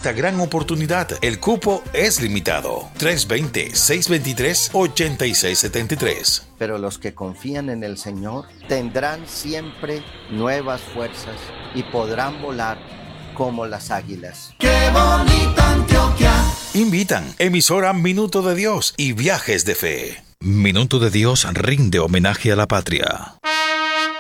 esta gran oportunidad. El cupo es limitado. 320-623-8673. Pero los que confían en el Señor tendrán siempre nuevas fuerzas y podrán volar como las águilas. ¡Qué bonita Antioquia! Invitan emisora Minuto de Dios y Viajes de Fe. Minuto de Dios rinde homenaje a la patria.